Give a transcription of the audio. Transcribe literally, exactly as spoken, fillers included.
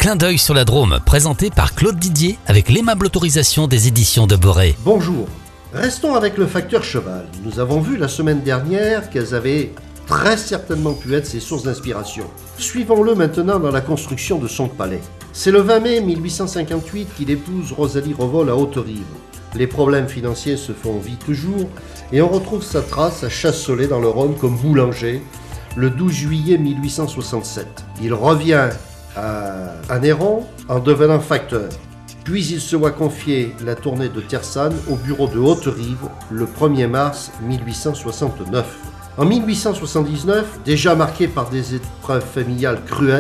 Clin d'œil sur la Drôme, présenté par Claude Didier avec l'aimable autorisation des éditions de Boré. Bonjour, restons avec le facteur cheval. Nous avons vu la semaine dernière qu'elles avaient très certainement pu être ses sources d'inspiration. Suivons-le maintenant dans la construction de son palais. C'est le vingt mai mille huit cent cinquante-huit qu'il épouse Rosalie Revol à Haute-Rive. Les problèmes financiers se font vite jour et on retrouve sa trace à Chasselet dans le Rhône comme boulanger le douze juillet mille huit cent soixante-sept. Il revient à, à Néron en devenant facteur. Puis il se voit confier la tournée de Tersanne au bureau de Haute-Rive le premier mars mille huit cent soixante-neuf. En mille huit cent soixante-dix-neuf, déjà marqué par des épreuves familiales cruelles,